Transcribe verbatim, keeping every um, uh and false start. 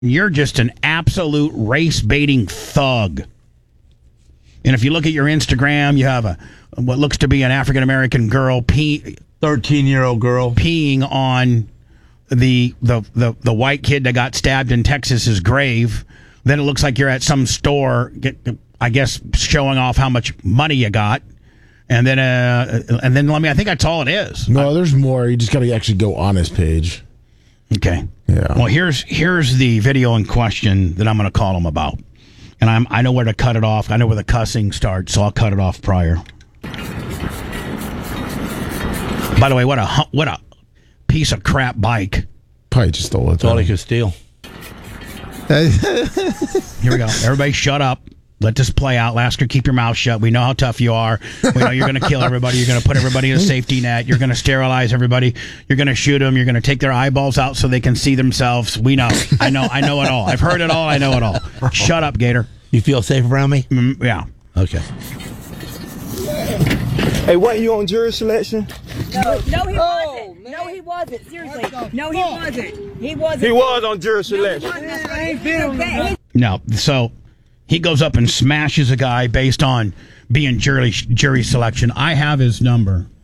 You're just an absolute race-baiting thug. And if you look at your Instagram, you have a what looks to be an African-American girl, pee, thirteen-year-old girl, peeing on the, the the the white kid that got stabbed in Texas's grave. Then it looks like you're at some store, get, I guess, showing off how much money you got. And then, uh, and then let me. I think that's all it is. No, there's more. You just got to actually go on his page. Okay. Yeah. Well, here's here's the video in question that I'm going to call him about, and I'm I know where to cut it off. I know where the cussing starts, so I'll cut it off prior. By the way, what a what a piece of crap bike. Probably just stole it. That's all he could steal. Here we go. Everybody, shut up. Let this play out. Lasker, keep your mouth shut. We know how tough you are. We know you're going to kill everybody. You're going to put everybody in a safety net. You're going to sterilize everybody. You're going to shoot them. You're going to take their eyeballs out so they can see themselves. We know. I know. I know it all. I've heard it all. I know it all. Shut up, Gator. You feel safe around me? Mm, yeah. Okay. Hey, what, you on jury selection? No, no, he Oh, wasn't. man. No, he wasn't. Seriously. No, he wasn't. He wasn't. He was on jury selection. I ain't been No. So he goes up and smashes a guy based on being jury jury selection. I have his number.